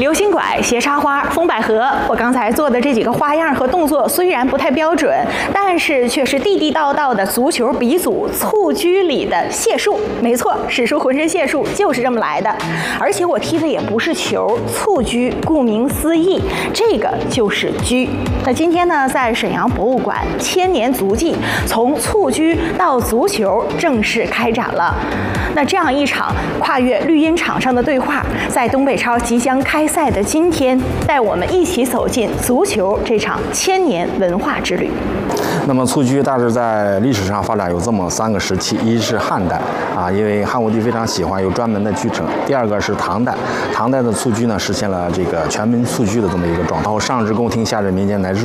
流星拐、斜插花、风百合，我刚才做的这几个花样和动作虽然不太标准，但是却是地地道道的足球鼻祖蹴鞠里的解数。没错，使出浑身解数就是这么来的。而且我踢的也不是球，蹴鞠顾名思义，这个就是鞠。那今天呢，在沈阳博物馆1000年足迹，从蹴鞠到足球正式开展了。那这样一场跨越绿茵场上的对话，在东北超即将开赛的今天，带我们一起走进足球这场1000年文化之旅。 那么蹴鞠大致在历史上发展有这么3个时期，一是汉代啊，因为汉武帝非常喜欢有专门的鞠程；第二个是唐代，唐代的蹴鞠呢实现了这个全民蹴鞠的这么一个状态，然后上至宫廷，下至民间，乃至